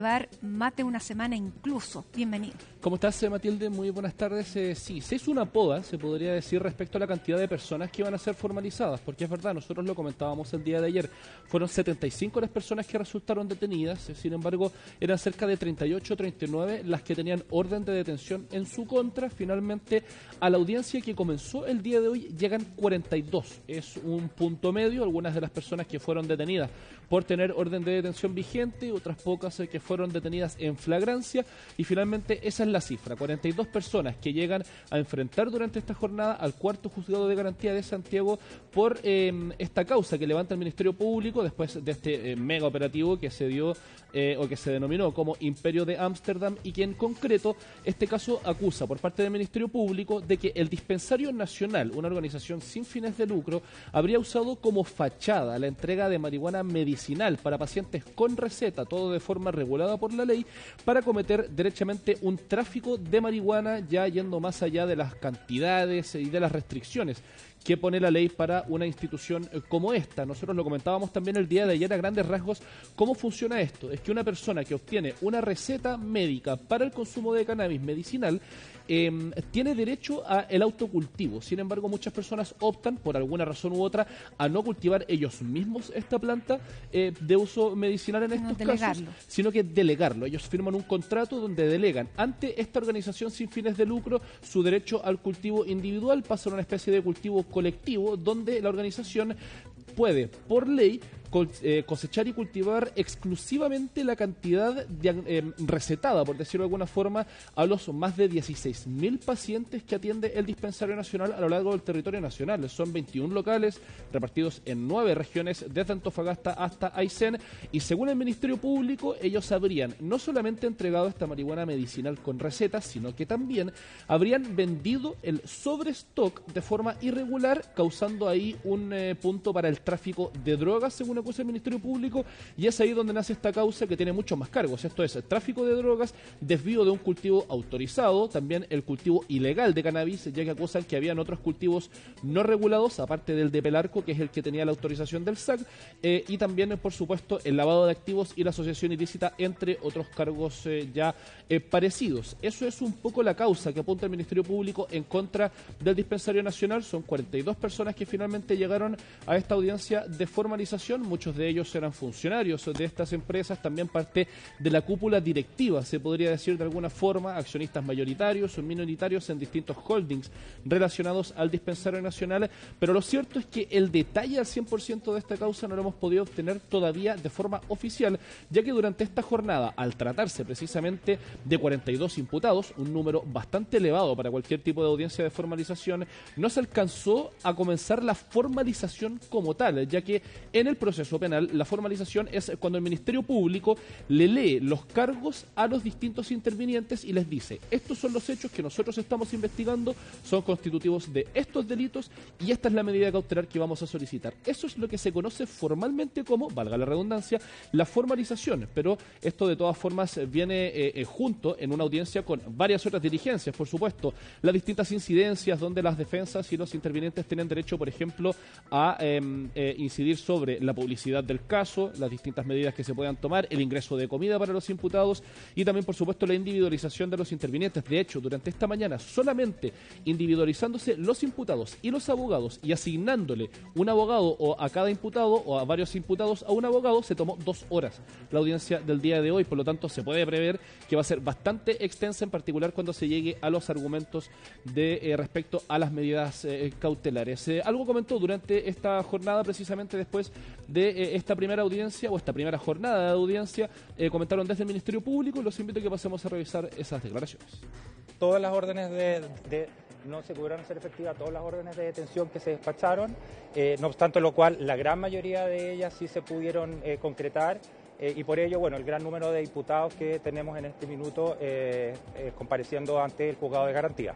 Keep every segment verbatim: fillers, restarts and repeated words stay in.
llevar más de una semana incluso. Bienvenido. ¿Cómo estás, Matilde? Muy buenas tardes. Eh, sí, se hizo una poda, se podría decir, respecto a la cantidad de personas que iban a ser formalizadas, porque es verdad, nosotros lo comentábamos el día de ayer, fueron setenta y cinco las personas que resultaron detenidas, eh, sin embargo, eran cerca de treinta y ocho, treinta y nueve las que tenían orden de detención en su contra. Finalmente, a la audiencia que comenzó el día de hoy llegan cuarenta y dos, es un punto medio. Algunas de las personas que fueron detenidas por tener orden de detención vigente, otras pocas eh, que fueron detenidas en flagrancia, y finalmente esa es la cifra, cuarenta y dos personas que llegan a enfrentar durante esta jornada al cuarto juzgado de garantía de Santiago por eh, esta causa que levanta el Ministerio Público después de este eh, mega operativo que se dio eh, o que se denominó como Imperio de Ámsterdam, y que en concreto este caso acusa por parte del Ministerio Público de que el Dispensario Nacional, una organización sin fines de lucro, habría usado como fachada la entrega de marihuana medicinal para pacientes con receta, todo de forma regulada por la ley, para cometer derechamente un tráfico de marihuana, ya yendo más allá de las cantidades y de las restricciones que pone la ley para una institución como esta. Nosotros lo comentábamos también el día de ayer a grandes rasgos. ¿Cómo funciona esto? Es que una persona que obtiene una receta médica para el consumo de cannabis medicinal eh, tiene derecho al autocultivo. Sin embargo, muchas personas optan, por alguna razón u otra, a no cultivar ellos mismos esta planta eh, de uso medicinal en estos no casos, sino que delegarlo. Ellos firman un contrato donde delegan ante esta organización sin fines de lucro su derecho al cultivo individual, pasa a una especie de cultivo colectivo, donde la organización puede, por ley, cosechar y cultivar exclusivamente la cantidad de, eh, recetada, por decirlo de alguna forma, a los más de dieciséis mil pacientes que atiende el Dispensario Nacional a lo largo del territorio nacional. Son veintiún locales repartidos en nueve regiones, desde Antofagasta hasta Aysén, y según el Ministerio Público, ellos habrían no solamente entregado esta marihuana medicinal con recetas, sino que también habrían vendido el sobrestock de forma irregular, causando ahí un eh, punto para el tráfico de drogas, según acusa el Ministerio Público, y es ahí donde nace esta causa que tiene muchos más cargos. Esto es tráfico de drogas, desvío de un cultivo autorizado, también el cultivo ilegal de cannabis, ya que acusan que habían otros cultivos no regulados, aparte del de Pelarco, que es el que tenía la autorización del S A C, eh, y también, por supuesto, el lavado de activos y la asociación ilícita, entre otros cargos eh, ya eh, parecidos. Eso es un poco la causa que apunta el Ministerio Público en contra del Dispensario Nacional. Son cuarenta y dos personas que finalmente llegaron a esta audiencia de formalización. Muchos de ellos eran funcionarios de estas empresas, también parte de la cúpula directiva, se podría decir de alguna forma, accionistas mayoritarios o minoritarios en distintos holdings relacionados al Dispensario Nacional, pero lo cierto es que el detalle al cien por ciento de esta causa no lo hemos podido obtener todavía de forma oficial, ya que durante esta jornada, al tratarse precisamente de cuarenta y dos imputados, un número bastante elevado para cualquier tipo de audiencia de formalización, no se alcanzó a comenzar la formalización como tal, ya que en el proceso penal, la formalización es cuando el Ministerio Público le lee los cargos a los distintos intervinientes y les dice: estos son los hechos que nosotros estamos investigando, son constitutivos de estos delitos y esta es la medida cautelar que vamos a solicitar. Eso es lo que se conoce formalmente como, valga la redundancia, la formalización, pero esto de todas formas viene eh, eh, junto en una audiencia con varias otras diligencias, por supuesto, las distintas incidencias donde las defensas y los intervinientes tienen derecho, por ejemplo, a eh, eh, incidir sobre la publicidad del caso, las distintas medidas que se puedan tomar, el ingreso de comida para los imputados y también, por supuesto, la individualización de los intervinientes. De hecho, durante esta mañana, solamente individualizándose los imputados y los abogados y asignándole un abogado o a cada imputado o a varios imputados a un abogado, se tomó dos horas la audiencia del día de hoy. Por lo tanto, se puede prever que va a ser bastante extensa, en particular cuando se llegue a los argumentos de eh, respecto a las medidas eh, cautelares. Eh, algo comentó durante esta jornada, precisamente después de eh, esta primera audiencia o esta primera jornada de audiencia, eh, comentaron desde el Ministerio Público, y los invito a que pasemos a revisar esas declaraciones. Todas las órdenes de, de no se pudieron hacer efectivas, todas las órdenes de detención que se despacharon, eh, no obstante lo cual la gran mayoría de ellas sí se pudieron eh, concretar. Eh, y por ello, bueno, el gran número de diputados que tenemos en este minuto eh, eh, compareciendo ante el juzgado de garantía.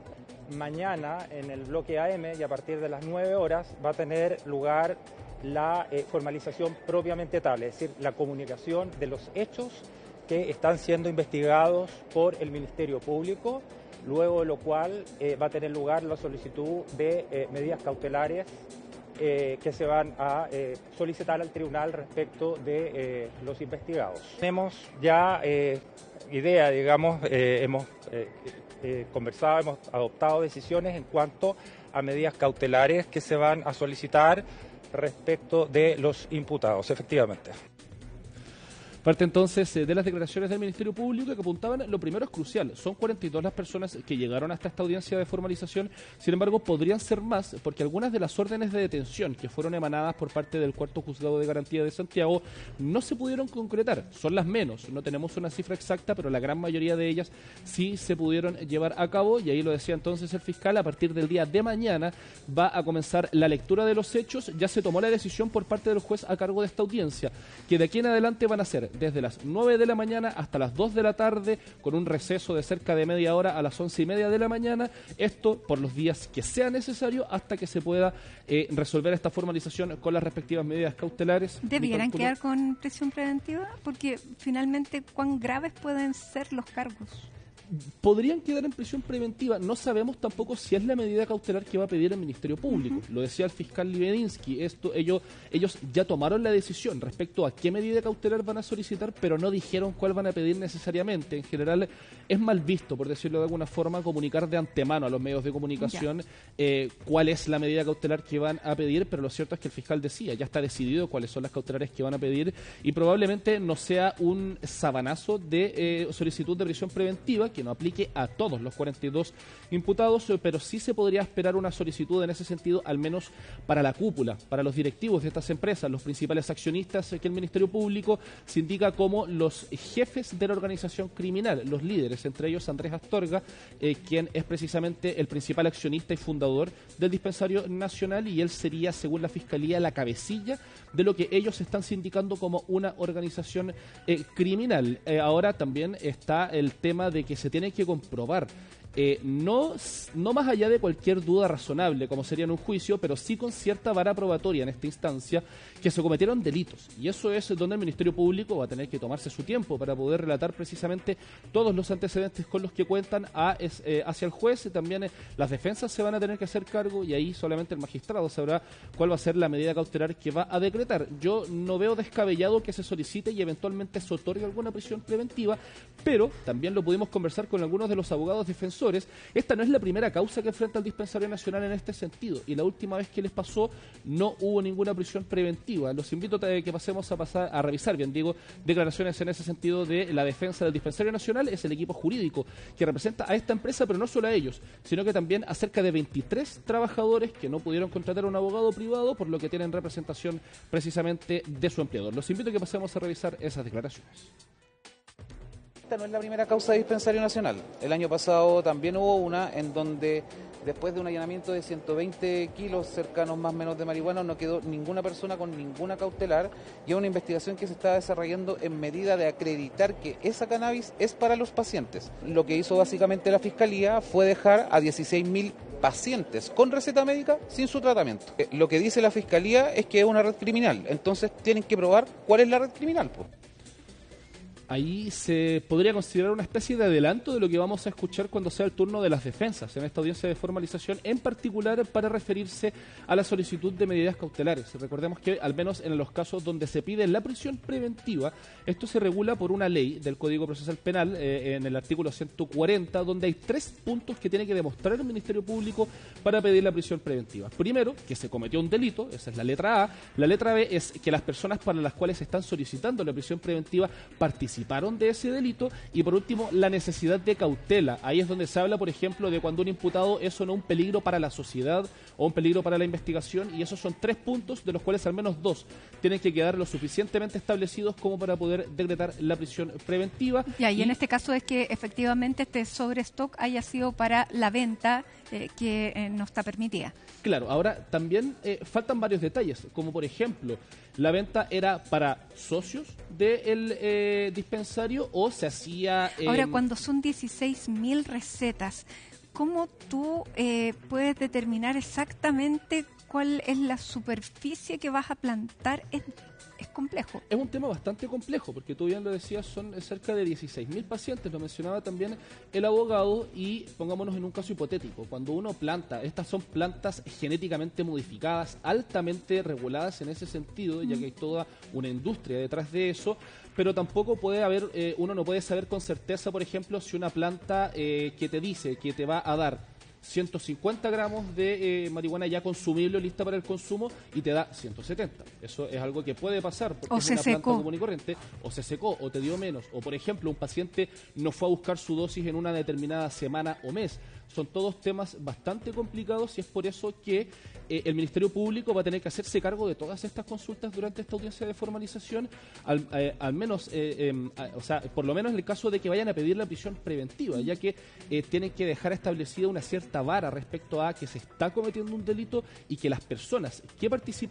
Mañana en el bloque A M y a partir de las nueve horas va a tener lugar la eh, formalización propiamente tal, es decir, la comunicación de los hechos que están siendo investigados por el Ministerio Público, luego de lo cual eh, va a tener lugar la solicitud de eh, medidas cautelares eh, que se van a eh, solicitar al tribunal respecto de eh, los investigados. Tenemos ya eh, idea, digamos, eh, hemos eh, eh, conversado, hemos adoptado decisiones en cuanto a medidas cautelares que se van a solicitar respecto de los imputados, efectivamente. Parte entonces eh, de las declaraciones del Ministerio Público que apuntaban, lo primero es crucial, son cuarenta y dos las personas que llegaron hasta esta audiencia de formalización, sin embargo podrían ser más porque algunas de las órdenes de detención que fueron emanadas por parte del Cuarto Juzgado de Garantía de Santiago no se pudieron concretar, son las menos, no tenemos una cifra exacta, pero la gran mayoría de ellas sí se pudieron llevar a cabo y ahí lo decía entonces el fiscal, a partir del día de mañana va a comenzar la lectura de los hechos, ya se tomó la decisión por parte del juez a cargo de esta audiencia, que de aquí en adelante van a ser desde las nueve de la mañana hasta las dos de la tarde, con un receso de cerca de media hora a las once y media de la mañana, esto por los días que sea necesario hasta que se pueda eh, resolver esta formalización con las respectivas medidas cautelares. ¿Debieran quedar con prisión preventiva? Porque finalmente, ¿cuán graves pueden ser los cargos? Podrían quedar en prisión preventiva. No sabemos tampoco si es la medida cautelar que va a pedir el Ministerio Público. Uh-huh. Lo decía el fiscal Libedinsky. Esto, ellos, ellos ya tomaron la decisión respecto a qué medida cautelar van a solicitar, pero no dijeron cuál van a pedir necesariamente. En general, es mal visto, por decirlo de alguna forma, comunicar de antemano a los medios de comunicación eh, cuál es la medida cautelar que van a pedir, pero lo cierto es que el fiscal decía, ya está decidido cuáles son las cautelares que van a pedir y probablemente no sea un sabanazo de eh, solicitud de prisión preventiva, que no aplique a todos los cuarenta y dos imputados, pero sí se podría esperar una solicitud en ese sentido, al menos para la cúpula, para los directivos de estas empresas, los principales accionistas que el Ministerio Público se indica como los jefes de la organización criminal, los líderes, entre ellos Andrés Astorga, eh, quien es precisamente el principal accionista y fundador del Dispensario Nacional, y él sería, según la Fiscalía, la cabecilla de lo que ellos están sindicando como una organización eh, criminal. Eh, ahora también está el tema de que se tiene que comprobar, eh, no, no más allá de cualquier duda razonable, como sería en un juicio, pero sí con cierta vara probatoria en esta instancia, que se cometieron delitos. Y eso es donde el Ministerio Público va a tener que tomarse su tiempo para poder relatar precisamente todos los antecedentes con los que cuentan a, es, eh, hacia el juez. También eh, las defensas se van a tener que hacer cargo y ahí solamente el magistrado sabrá cuál va a ser la medida cautelar que va a decretar. Yo no veo descabellado que se solicite y eventualmente se otorgue alguna prisión preventiva, pero también lo pudimos conversar con algunos de los abogados defensores. Esta no es la primera causa que enfrenta el Dispensario Nacional en este sentido, y la última vez que les pasó no hubo ninguna prisión preventiva. Los invito a que pasemos a pasar a revisar, bien digo, declaraciones en ese sentido de la defensa del Dispensario Nacional. Es el equipo jurídico que representa a esta empresa, pero no solo a ellos, sino que también a cerca de veintitrés trabajadores que no pudieron contratar a un abogado privado, por lo que tienen representación precisamente de su empleador. Los invito a que pasemos a revisar esas declaraciones. Esta no es la primera causa de Dispensario Nacional. El año pasado también hubo una en donde, después de un allanamiento de ciento veinte kilos cercanos más o menos de marihuana, no quedó ninguna persona con ninguna cautelar, y es una investigación que se está desarrollando en medida de acreditar que esa cannabis es para los pacientes. Lo que hizo básicamente la Fiscalía fue dejar a dieciséis mil pacientes con receta médica sin su tratamiento. Lo que dice la Fiscalía es que es una red criminal, entonces tienen que probar cuál es la red criminal, pues. Ahí se podría considerar una especie de adelanto de lo que vamos a escuchar cuando sea el turno de las defensas en esta audiencia de formalización, en particular para referirse a la solicitud de medidas cautelares. Recordemos que al menos en los casos donde se pide la prisión preventiva, esto se regula por una ley del Código Procesal Penal, eh, en el artículo ciento cuarenta, donde hay tres puntos que tiene que demostrar el Ministerio Público para pedir la prisión preventiva. Primero, que se cometió un delito, esa es la letra A. La letra B es que las personas para las cuales se están solicitando la prisión preventiva participan participaron de ese delito, y por último la necesidad de cautela. Ahí es donde se habla, por ejemplo, de cuando un imputado es o no un peligro para la sociedad o un peligro para la investigación, y esos son tres puntos de los cuales al menos dos tienen que quedar lo suficientemente establecidos como para poder decretar la prisión preventiva. Ya, y, y en este caso es que efectivamente este sobrestock haya sido para la venta, eh, que eh, no está permitida. Claro, ahora también eh, faltan varios detalles, como por ejemplo, la venta era para socios del eh, dispensario o se hacía... Eh... Ahora, cuando son dieciséis mil recetas, ¿cómo tú eh, puedes determinar exactamente cuál es la superficie que vas a plantar en es complejo. Es un tema bastante complejo, porque tú bien lo decías, son cerca de dieciséis mil pacientes, lo mencionaba también el abogado, y pongámonos en un caso hipotético, cuando uno planta, estas son plantas genéticamente modificadas, altamente reguladas en ese sentido, ya que hay toda una industria detrás de eso, pero tampoco puede haber, eh, uno no puede saber con certeza, por ejemplo, si una planta eh, que te dice que te va a dar ciento cincuenta gramos de eh, marihuana ya consumible, lista para el consumo, y te da ciento setenta. Eso es algo que puede pasar, porque O es se una planta secó. común y corriente, o se secó, o te dio menos, o por ejemplo, un paciente no fue a buscar su dosis en una determinada semana o mes. Son todos temas bastante complicados, y es por eso que eh, el Ministerio Público va a tener que hacerse cargo de todas estas consultas durante esta audiencia de formalización, al, eh, al menos, eh, eh, a- o sea, por lo menos en el caso de que vayan a pedir la prisión preventiva, ya que eh, tienen que dejar establecida una cierta vara respecto a que se está cometiendo un delito y que las personas que participan